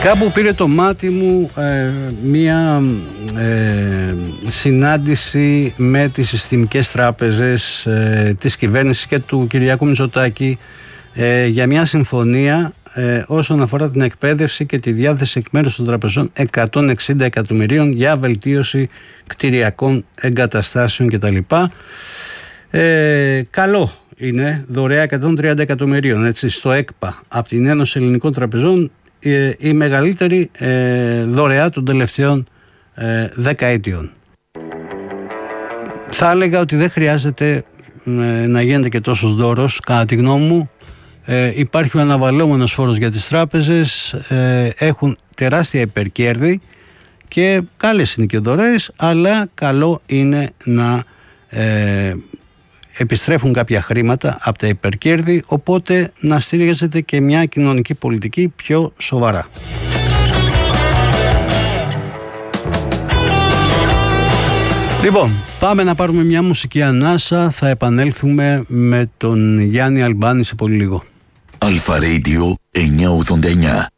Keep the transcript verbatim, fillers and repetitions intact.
Κάπου πήρε το μάτι μου ε, μία ε, συνάντηση με τις συστημικές τράπεζες ε, της κυβέρνησης και του Κυριάκου Μητσοτάκη ε, για μια συμφωνία ε, όσον αφορά την εκπαίδευση και τη διάθεση εκ μέρους των τραπεζών εκατόν εξήντα εκατομμυρίων για βελτίωση κτηριακών εγκαταστάσεων κτλ. Ε, καλό είναι, δωρεά εκατόν τριάντα εκατομμυρίων έτσι, στο ΕΚΠΑ από την Ένωση Ελληνικών Τραπεζών, ε, η μεγαλύτερη ε, δωρεά των τελευταίων ε, δεκαετιών. Θα έλεγα ότι δεν χρειάζεται ε, να γίνεται και τόσος δώρος, κατά τη γνώμη μου. Ε, υπάρχει ο αναβαλλόμενος φόρος για τις τράπεζες, ε, έχουν τεράστια υπερκέρδη και καλές είναι και δωρεές, αλλά καλό είναι να ε, επιστρέφουν κάποια χρήματα από τα υπερκέρδη, οπότε να στηρίζεται και μια κοινωνική πολιτική πιο σοβαρά. Λοιπόν, πάμε να πάρουμε μια μουσική ανάσα, θα επανέλθουμε με τον Γιάννη Αλμπάνη σε πολύ λίγο. Αλφα Radio εννιακόσια ογδόντα εννιά.